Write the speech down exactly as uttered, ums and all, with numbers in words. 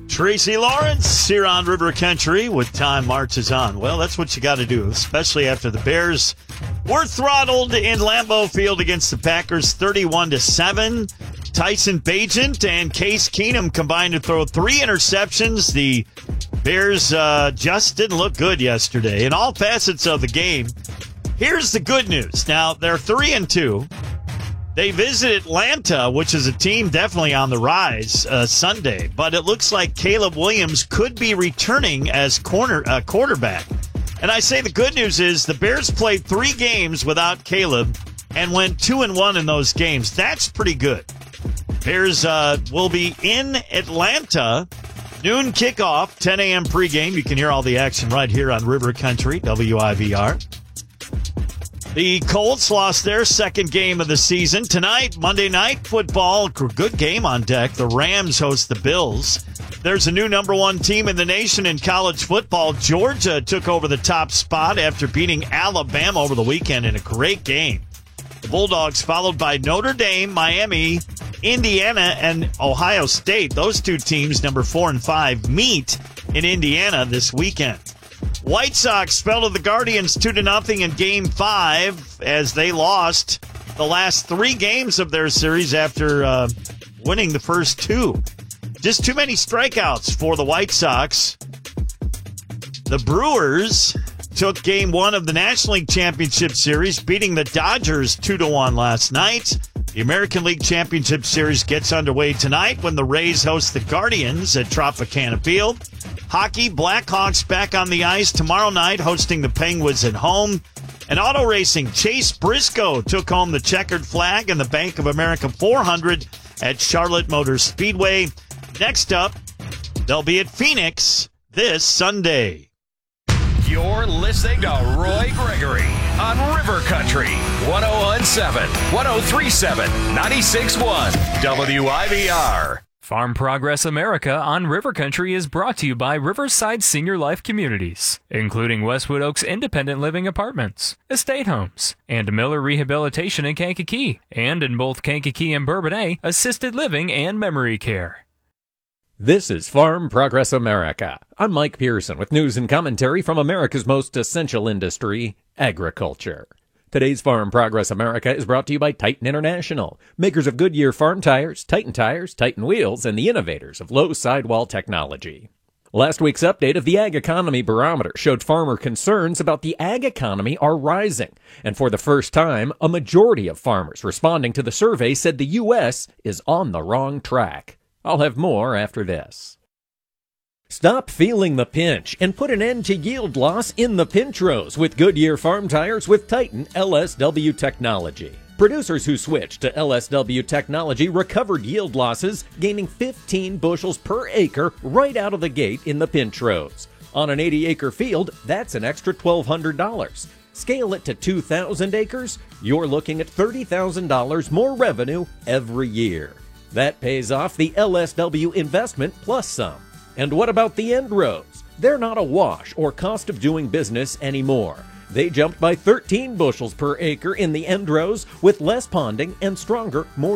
Tracy Lawrence here on River Country with Time Marches On. Well, that's what you got to do, especially after the Bears were throttled in Lambeau Field against the Packers thirty-one to seven. Tyson Bagent and Case Keenum combined to throw three interceptions. The Bears uh, just didn't look good yesterday in all facets of the game. Here's the good news. Now, they're three and two. They visit Atlanta, which is a team definitely on the rise uh, Sunday, but it looks like Caleb Williams could be returning as corner uh, quarterback. And I say the good news is the Bears played three games without Caleb and went two and one in those games. That's pretty good. Bears uh, will be in Atlanta. Noon kickoff, ten a.m. pregame. You can hear all the action right here on River Country, W I V R. The Colts lost their second game of the season. Tonight, Monday Night Football, good game on deck. The Rams host the Bills. There's a new number one team in the nation in college football. Georgia took over the top spot after beating Alabama over the weekend in a great game. The Bulldogs followed by Notre Dame, Miami, Indiana, and Ohio State. Those two teams, number four and five, meet in Indiana this weekend. White Sox fell to the Guardians two to nothing in Game five as they lost the last three games of their series after uh, winning the first two. Just too many strikeouts for the White Sox. The Brewers took Game one of the National League Championship Series, beating the Dodgers two to one last night. The American League Championship Series gets underway tonight when the Rays host the Guardians at Tropicana Field. Hockey, Blackhawks back on the ice tomorrow night, hosting the Penguins at home. And auto racing, Chase Briscoe took home the checkered flag in the Bank of America four hundred at Charlotte Motor Speedway. Next up, they'll be at Phoenix this Sunday. You're listening to Roy Gregory on River Country, one oh one point seven, one oh three point seven, ninety-six point one, W I V R. Farm Progress America on River Country is brought to you by Riverside Senior Life Communities, including Westwood Oaks Independent Living Apartments, Estate Homes, and Miller Rehabilitation in Kankakee, and in both Kankakee and Bourbonnais, Assisted Living and Memory Care. This is Farm Progress America. I'm Mike Pearson with news and commentary from America's most essential industry, agriculture. Today's Farm Progress America is brought to you by Titan International, makers of Goodyear farm tires, Titan tires, Titan wheels, and the innovators of low sidewall technology. Last week's update of the Ag Economy Barometer showed farmer concerns about the ag economy are rising. And for the first time, a majority of farmers responding to the survey said the U S is on the wrong track. I'll have more after this. Stop feeling the pinch and put an end to yield loss in the pinch rows with Goodyear farm tires with Titan L S W technology. Producers who switched to L S W technology recovered yield losses, gaining fifteen bushels per acre right out of the gate in the pinch rows. On an eighty acre field, that's an extra twelve hundred dollars. Scale it to two thousand acres, you're looking at thirty thousand dollars more revenue every year. That pays off the L S W investment plus some. And what about the end rows? They're not a wash or cost of doing business anymore. They jumped by thirteen bushels per acre in the end rows with less ponding and stronger, more